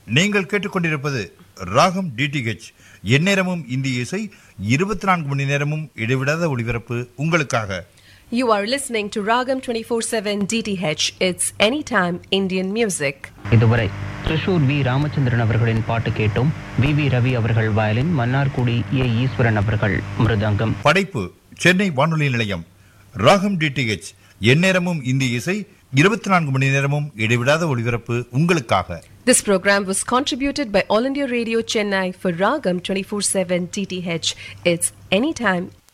நீங்கள் கேட்டுக்கொண்டிருப்பது ராகம் டிடிஹெச். எந்நேரமும் இந்திய இசை, 24 மணி நேரமும் இடைவிடாத ஒளிபரப்பு உங்களுக்காக. You are listening to Ragam 24/7 DTH. It's anytime Indian music. இதுவரை திருஷூர் வி ராமச்சந்திரன் அவர்களின் பாட்டு கேட்டோம். வி ரவி அவர்கள் வயலின், மன்னார்குடி ஏ ஈஸ்வரன் அவர்கள் மிருதங்கம். படைப்பு சென்னை வானொலி நிலையம். ராகம் டிடிஹெச், எந்நேரமும் இந்திய இசை, 24 மணி நேரமும் இடைவிடாத ஒளிபரப்பு உங்களுக்காக. This program was contributed by All India Radio Chennai for Ragam 24/7 DTH. It's anytime